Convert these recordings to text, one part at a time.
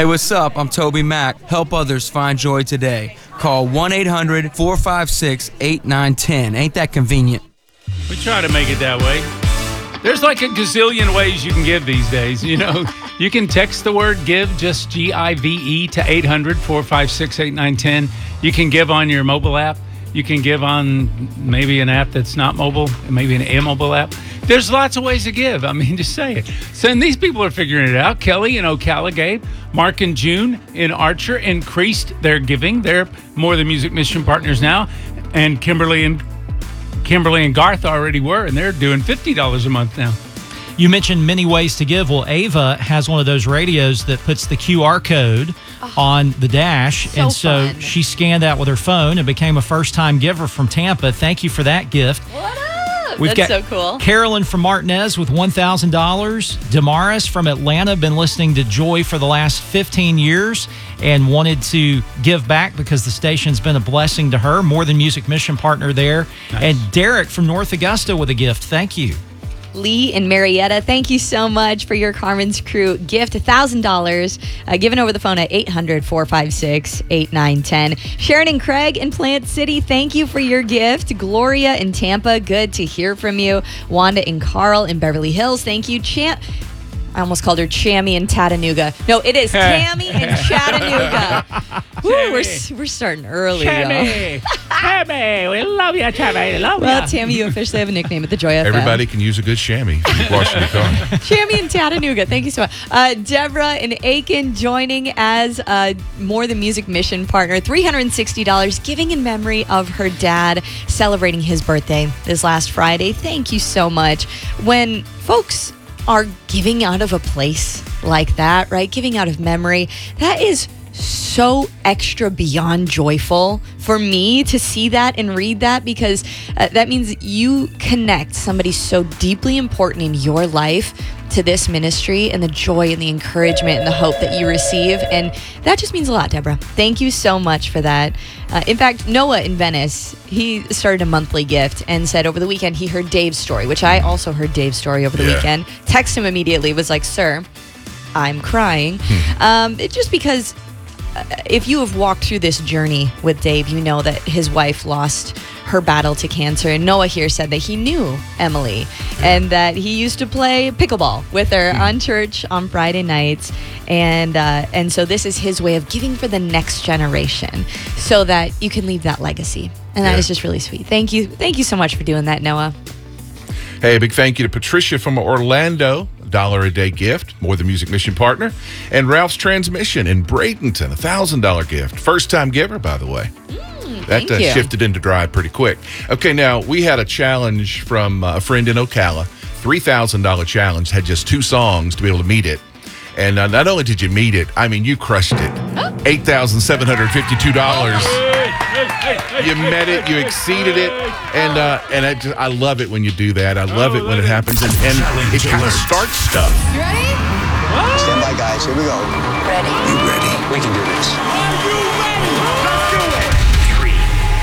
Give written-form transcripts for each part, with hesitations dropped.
Hey, what's up? I'm Toby Mack. Help others find joy today. Call 1-800-456-8910. Ain't that convenient? We try to make it that way. There's like a gazillion ways you can give these days. You know, you can text the word give, just GIVE, to 800-456-8910. You can give on your mobile app. You can give on maybe an app that's not mobile, maybe an immobile app. There's lots of ways to give. I mean, just say it. So, and these people are figuring it out. Kelly in Ocala gave. Mark and June in Archer increased their giving. They're More Than Music Mission partners now. And Kimberly and Garth already were, and they're doing $50 a month now. You mentioned many ways to give. Well, Ava has one of those radios that puts the QR code on the dash. So fun. She scanned that with her phone and became a first-time giver from Tampa. Thank you for that gift. What up? We've That's got so cool. Carolyn from Martinez with $1,000. Damaris from Atlanta, been listening to Joy for the last 15 years and wanted to give back because the station's been a blessing to her. More Than Music Mission partner there. Nice. And Derek from North Augusta with a gift. Thank you. Lee and Marietta, thank you so much for your Carmen's Crew gift, $1,000, given over the phone at 800-456-8910. Sharon and Craig in Plant City, thank you for your gift. Gloria in Tampa, good to hear from you. Wanda and Carl in Beverly Hills, thank you. I almost called her Chammy in Chattanooga. No, it is Tammy in Chattanooga. Woo, we're starting early, Tammy! Tammy! We love you, Tammy. Love Well, you. Tammy, you officially have a nickname at the Joy FM. Everybody can use a good chamois if you're washing your car. Chammy in Chattanooga. Thank you so much. Deborah in Aiken joining as More Than Music Mission partner. $360 giving in memory of her dad celebrating his birthday this last Friday. Thank you so much. When folks are giving out of a place like that, right? Giving out of memory, that is so extra beyond joyful for me to see that and read that, because that means you connect somebody so deeply important in your life to this ministry and the joy and the encouragement and the hope that you receive. And that just means a lot, Deborah. Thank you so much for that. In fact, Noah in Venice, he started a monthly gift and said over the weekend he heard Dave's story, which I also heard Dave's story over the weekend. Text him immediately, was like, "Sir, I'm crying." Just because if you have walked through this journey with Dave, you know that his wife lost her battle to cancer. And Noah here said that he knew Emily and that he used to play pickleball with her on church on Friday nights. And so this is his way of giving for the next generation so that you can leave that legacy. And that is just really sweet. Thank you. Thank you so much for doing that, Noah. Hey, a big thank you to Patricia from Orlando. $1 a day gift, More Than Music Mission partner. And Ralph's Transmission in Bradenton, $1,000 gift. First time giver, by the way. That thank you. shifted into drive pretty quick. Okay, now we had a challenge from a friend in Ocala. $3,000 challenge, had just 2 songs to be able to meet it. And not only did you meet it, I mean, you crushed it. $8,752. You met it, you exceeded it, and I love it when you do that. I love it when it happens, and it kind of starts stuff. You ready? Stand by, guys. Here we go. Ready. You ready? We can do this. Are you ready? Let's do it. 3,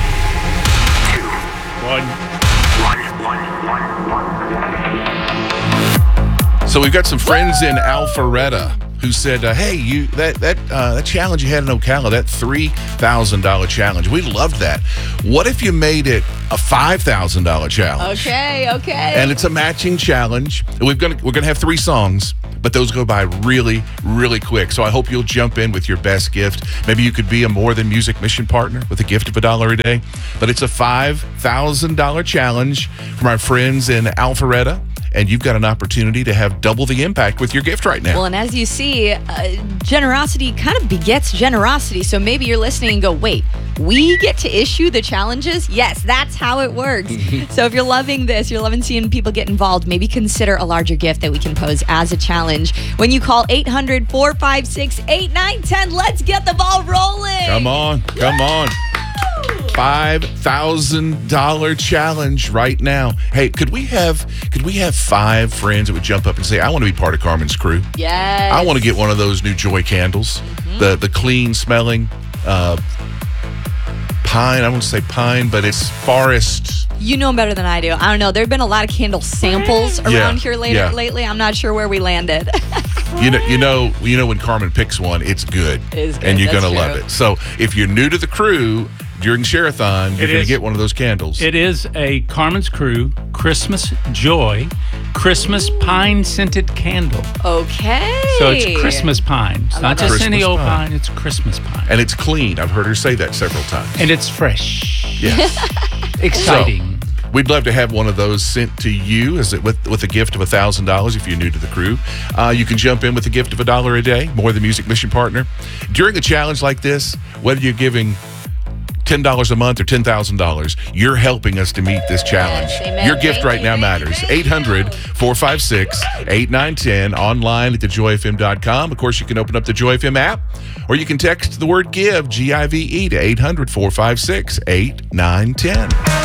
2, 1. So we've got some friends in Alpharetta who said, "Hey, that challenge you had in Ocala, that $3,000 challenge, we loved that. What if you made it a $5,000 challenge?" Okay. And it's a matching challenge. We're gonna have 3 songs, but those go by really, really quick. So I hope you'll jump in with your best gift. Maybe you could be a More Than Music Mission partner with a gift of $1 a day. But it's a $5,000 challenge from our friends in Alpharetta. And you've got an opportunity to have double the impact with your gift right now. Well, and as you see, generosity kind of begets generosity. So maybe you're listening and go, wait, we get to issue the challenges? Yes, that's how it works. So if you're loving this, you're loving seeing people get involved, maybe consider a larger gift that we can pose as a challenge. When you call 800-456-8910, let's get the ball rolling. Come on. $5,000 challenge right now. Hey, could we have 5 friends that would jump up and say, "I want to be part of Carmen's Crew. Yes. I want to get one of those new Joy candles, the clean smelling pine. I won't say pine, but it's forest." You know better than I do. I don't know. There have been a lot of candle samples around here lately. I'm not sure where we landed. You know when Carmen picks one, it's good. It is good, and you're that's going to love true. it. So if you're new to the crew during Share-a-thon, you're It going to is. get one of those candles. It is a Carmen's Crew Christmas Joy Christmas pine scented candle. Okay. So it's Christmas pine. It's not just any Christmas old pine. pine, it's Christmas pine. And it's clean. I've heard her say that several times. And it's fresh. Yes. Exciting. We'd love to have one of those sent to you with a gift of $1,000 if you're new to the crew. You can jump in with a gift of $1 a day, More Than Music Mission Partner. During a challenge like this, whether you're giving $10 a month or $10,000, you're helping us to meet this challenge. amen. Your gift Thank right you, now thank you, matters. thank you. 800-456-8910, online at thejoyfm.com. Of course, you can open up the Joy FM app, or you can text the word GIVE, G-I-V-E, to 800-456-8910.